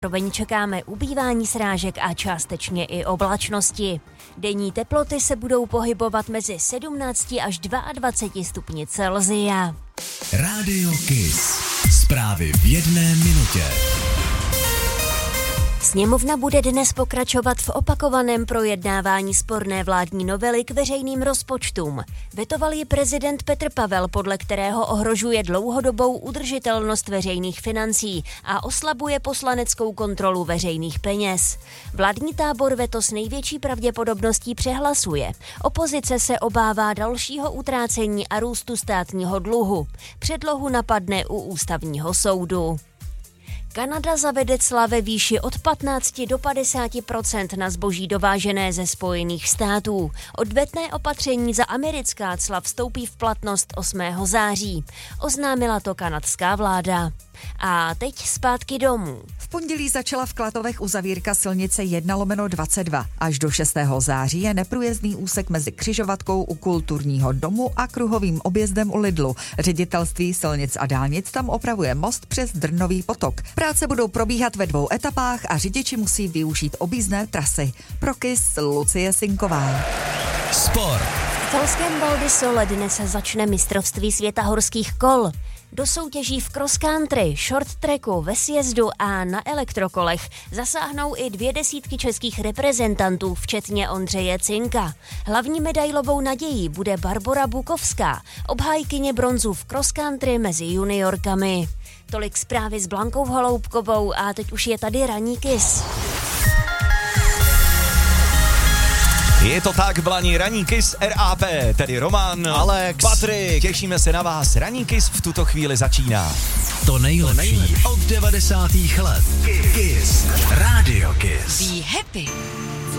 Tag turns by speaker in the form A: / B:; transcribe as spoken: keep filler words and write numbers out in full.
A: Zároveň čekáme ubývání srážek a částečně i oblačnosti. Denní teploty se budou pohybovat mezi sedmnácti až dvaceti dvěma stupni Celsia.
B: Rádio Kiss. Zprávy v jedné minutě.
A: Sněmovna bude dnes pokračovat v opakovaném projednávání sporné vládní novely k veřejným rozpočtům. Vetoval ji prezident Petr Pavel, podle kterého ohrožuje dlouhodobou udržitelnost veřejných financí a oslabuje poslaneckou kontrolu veřejných peněz. Vládní tábor veto s největší pravděpodobností přehlasuje. Opozice se obává dalšího utrácení a růstu státního dluhu. Předlohu napadne u ústavního soudu. Kanada zavede cla ve výši od patnácti do padesáti procent na zboží dovážené ze Spojených států. Odvetné opatření za americká cla vstoupí v platnost osmého září. Oznámila to kanadská vláda. A teď zpátky domů.
C: V pondělí začala v Klatovech uzavírka silnice jedna lomeno dvacet dva. Až do šestého září je neprůjezdný úsek mezi křižovatkou u Kulturního domu a kruhovým objezdem u Lidlu. Ředitelství silnic a dálnic tam opravuje most přes Drnový potok. Práce budou probíhat ve dvou etapách a řidiči musí využít objízdné trasy. Pro Kiss Lucie Sinková.
B: Sport.
A: V italském Val di Sole dnes začne mistrovství světa horských kol. Do soutěží v cross country, short tracku, ve sjezdu a na elektrokolech zasáhnou i dvě desítky českých reprezentantů, včetně Ondřeje Cinka. Hlavní medailovou nadějí bude Barbora Bukovská, obhájkyně bronzu v cross country mezi juniorkami. Tolik zprávy s Blankou Holoubkovou a teď už je tady ranní Kiss.
D: Je to tak, Blani, ranní Kiss R A P, tedy Roman,
E: Alex,
D: Patrik. Těšíme se na vás. Ranní Kiss v tuto chvíli začíná.
B: To nejlepší, to nejlepší. Od devadesátých let. Kiss. Rádio Kiss.
A: Be happy.